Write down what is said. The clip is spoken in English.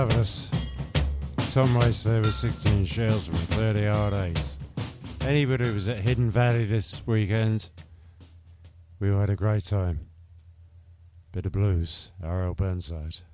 Marvellous. Tom Race there with 16 shells from 30 hard 8. Anybody who was at Hidden Valley this weekend, we all had a great time. Bit of blues, R.L. Burnside.